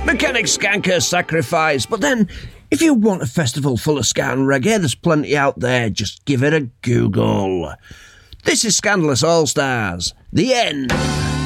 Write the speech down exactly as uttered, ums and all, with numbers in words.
Mechanic Skanker Sacrifice. But then, if you want a festival full of ska and reggae, there's plenty out there. Just give it a Google. This is Scandalous All-Stars. The end.